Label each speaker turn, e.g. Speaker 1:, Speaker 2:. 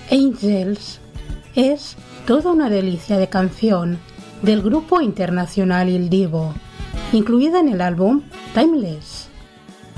Speaker 1: Angels es toda una delicia de canción del grupo internacional Il Divo, incluida en el álbum Timeless.